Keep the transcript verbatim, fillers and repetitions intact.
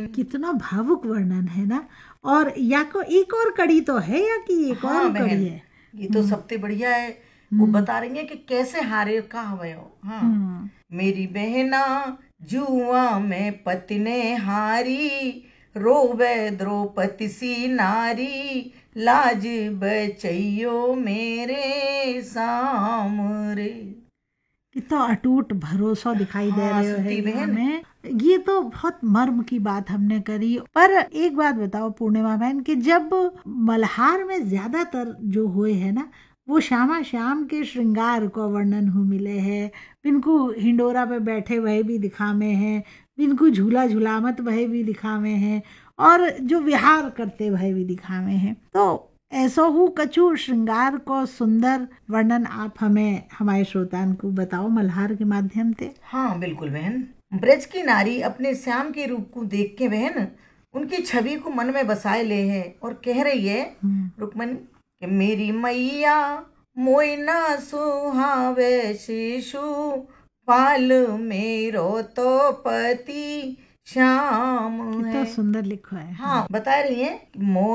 कितना भावुक वर्णन है ना। और या को एक और कड़ी तो है या कि एक हाँ और बहन, कड़ी है? ये तो सबसे बढ़िया है। वो बता रही है कि कैसे हारे का हवयो। हाँ, हम्म, मेरी बहना जुआ में पतिने हारी, रोवे द्रौपदी सी नारी, लाज बचैयो मेरे सामरे। कितना अटूट भरोसा दिखाई दे हाँ रहे है सुती ये बहन। हमें। ये तो बहुत मर्म की बात हमने करी। पर एक बात बताओ पूर्णिमा बहन कि जब मल्हार में ज्यादातर जो हुए है ना, वो श्यामा श्याम के श्रृंगार को वर्णन हो मिले हैं, बिनको हिंडोरा पे बैठे हुए भी दिखावे हैं, बिनको झूला झूलामत वह भी दिखावे हैं, और जो विहार करते वह भी दिखावे हैं। तो ऐसो हूँ कछु श्रृंगार को सुंदर वर्णन आप हमें हमारे श्रोतान को बताओ मल्हार के माध्यम से। हाँ बिल्कुल बहन। ब्रज की नारी अपने श्याम के रूप को देख के बहन उनकी छवि को मन में बसाए ले है और कह रही है हम्म, रुक्मणी कि मेरी मैया मोइना सुहावे शिशु, पाल मेरो तो पति श्याम कितना है। सुंदर लिखा है। हाँ हाँ, बता रही है